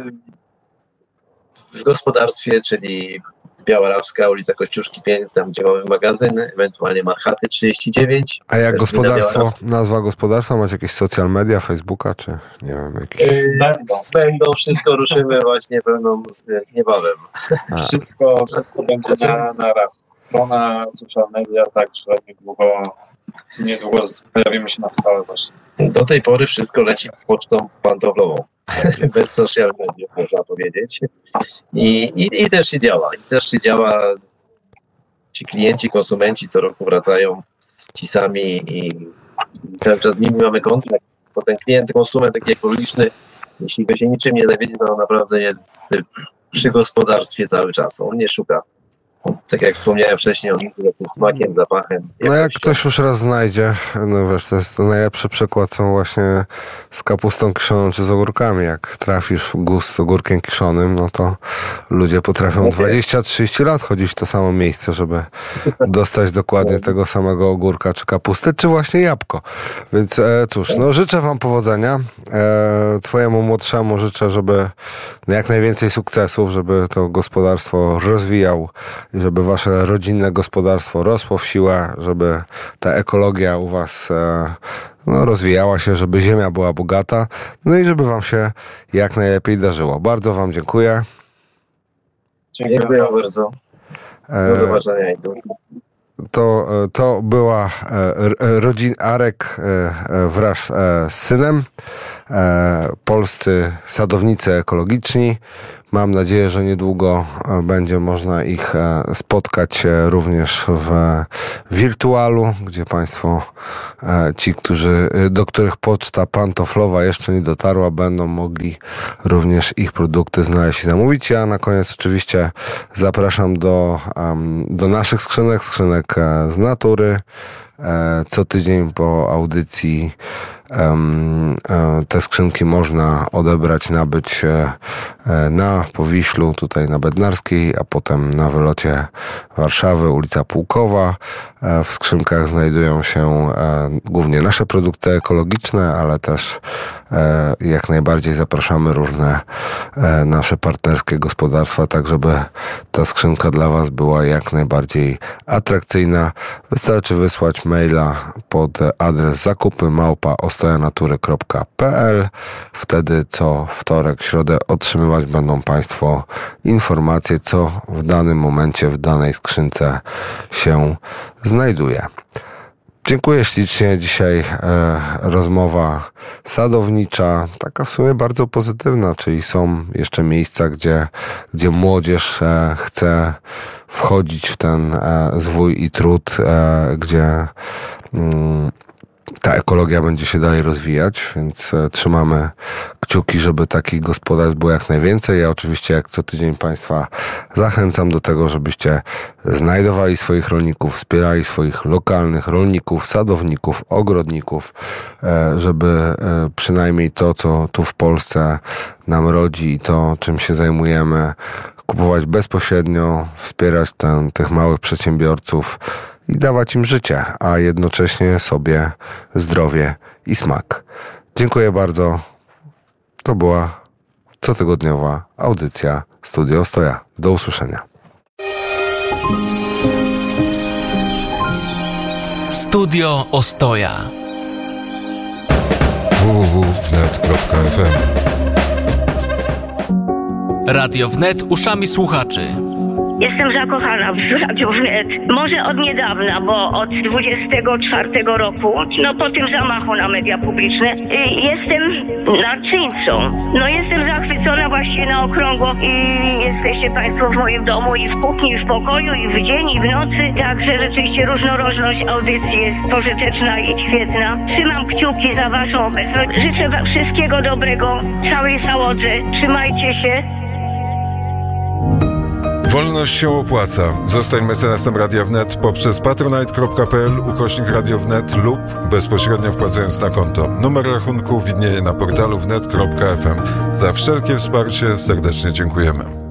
w gospodarstwie, czyli Biała Rawska, ulica Kościuszki pięć, tam gdzie mamy magazyn, ewentualnie Marchaty trzydzieści dziewięć. A jak gospodarstwo, nazwa gospodarstwa? Macie jakieś social media, Facebooka, czy nie wiem, jakieś... Będą, będą, wszystko ruszymy właśnie pełną niebawem. Wszystko, wszystko będzie na, na raz. Strona social media, także niedługo, niedługo pojawimy się na stałe właśnie. Do tej pory wszystko leci pocztą pantoflową. Bez social media, można powiedzieć. I, i, I też się działa. I też się działa. Ci klienci, konsumenci co roku wracają ci sami i cały czas z nimi mamy kontrakt, bo ten klient, konsument taki ekologiczny, jeśli go się niczym nie dowiedzie, to on naprawdę jest przy gospodarstwie cały czas. On nie szuka. On tak jak wspomniałem wcześniej, o tym smakiem, zapachem. No jak ktoś już raz znajdzie, no wiesz, to jest to najlepszy przykład są właśnie z kapustą kiszoną czy z ogórkami. Jak trafisz w gust z ogórkiem kiszonym, no to ludzie potrafią dwadzieścia trzydzieści lat chodzić w to samo miejsce, żeby dostać dokładnie tego samego ogórka czy kapusty, czy właśnie jabłko. Więc e, cóż, no życzę wam powodzenia. E, twojemu młodszemu życzę, żeby jak najwięcej sukcesów, żeby to gospodarstwo rozwijał i żeby wasze rodzinne gospodarstwo rosło w siłę, żeby ta ekologia u was e, no, rozwijała się, żeby ziemia była bogata, no i żeby wam się jak najlepiej darzyło. Bardzo wam dziękuję. Dziękuję bardzo. Do zobaczenia. To, to była rodzin Arek wraz z synem, polscy sadownicy ekologiczni. Mam nadzieję, że niedługo będzie można ich spotkać również w wirtualu, gdzie Państwo, ci, którzy, do których poczta pantoflowa jeszcze nie dotarła, będą mogli również ich produkty znaleźć i zamówić. Ja na koniec oczywiście zapraszam do, do naszych skrzynek, skrzynek z natury. Co tydzień po audycji te skrzynki można odebrać, nabyć na Powiślu, tutaj na Bednarskiej, a potem na wylocie Warszawy, ulica Pułkowa. W skrzynkach znajdują się głównie nasze produkty ekologiczne, ale też jak najbardziej zapraszamy różne nasze partnerskie gospodarstwa, tak żeby ta skrzynka dla was była jak najbardziej atrakcyjna. Wystarczy wysłać maila pod adres zakupy małpa ostojanatury kropka p l. Wtedy co wtorek, środę otrzymywać będą Państwo informacje, co w danym momencie w danej skrzynce się znajduje. Dziękuję ślicznie. Dzisiaj e, rozmowa sadownicza, taka w sumie bardzo pozytywna, czyli są jeszcze miejsca, gdzie, gdzie młodzież e, chce wchodzić w ten e, zwój i trud, e, gdzie mm, ta ekologia będzie się dalej rozwijać, więc e, trzymamy kciuki, żeby takich gospodarstw było jak najwięcej. Ja oczywiście jak co tydzień Państwa zachęcam do tego, żebyście znajdowali swoich rolników, wspierali swoich lokalnych rolników, sadowników, ogrodników, e, żeby e, przynajmniej to, co tu w Polsce nam rodzi i to, czym się zajmujemy, kupować bezpośrednio, wspierać ten, tych małych przedsiębiorców i dawać im życie, a jednocześnie sobie zdrowie i smak. Dziękuję bardzo. To była cotygodniowa audycja Studio Ostoja. Do usłyszenia. Studio Ostoja. w w w kropka wnet kropka f m Radio Wnet uszami słuchaczy. Jestem zakochana w Radiu Wnet. Może od niedawna, bo od dwudziestego czwartego roku, no po tym zamachu na media publiczne, jestem narczyńcą. No jestem zachwycona właściwie na okrągło i jesteście Państwo w moim domu i w kuchni, i w pokoju, i w dzień, i w nocy. Także rzeczywiście różnorodność audycji jest pożyteczna i świetna. Trzymam kciuki za Waszą obecność. Życzę Wam wszystkiego dobrego, całej załodze. Trzymajcie się. Wolność się opłaca. Zostań mecenasem Radia Wnet poprzez patronite kropka p l ukośnik Radio Wnet lub bezpośrednio wpłacając na konto. Numer rachunku widnieje na portalu wnet kropka f m. Za wszelkie wsparcie serdecznie dziękujemy.